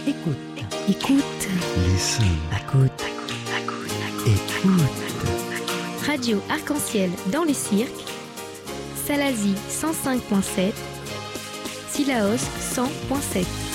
Écoute. Écoute. Listen. Écoute. Écoute. Radio Arc-en-Ciel dans les cirques. Salazie 105.7. Sillaos 100.7.